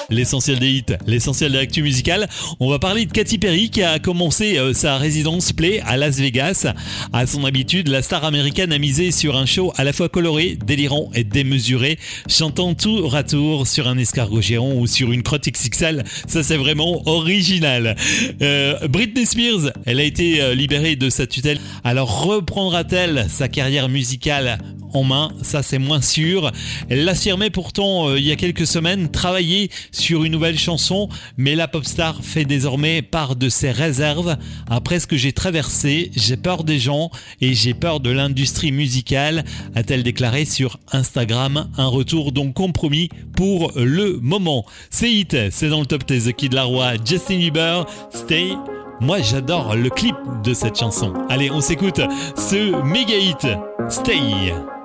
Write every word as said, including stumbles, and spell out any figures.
L'essentiel des hits, l'essentiel de l'actu musicale. On va parler de Katy Perry qui a commencé euh, sa résidence Play à Las Vegas. À son habitude, la star américaine a misé sur un show à la fois coloré, délirant et démesuré, chantant tour à tour sur un escargot géant ou sur une crotte X X L. Ça, c'est vraiment original. Euh, Britney Spears, elle a été euh, libérée de sa tutelle. Alors reprendra-t-elle sa carrière musicale en main? Ça, c'est moins sûr. Elle l'affirmait pourtant euh, il y a quelques semaines travailler sur une nouvelle chanson, mais la pop star fait désormais part de ses réserves. Après ce que j'ai traversé, j'ai peur des gens et j'ai peur de l'industrie musicale, a-t-elle déclaré sur Instagram. Un retour donc compromis pour le moment. C'est hit, c'est dans le top des The Kid Laroi, Justin Bieber, Stay. Moi, j'adore le clip de cette chanson. Allez, on s'écoute ce méga hit, Stay.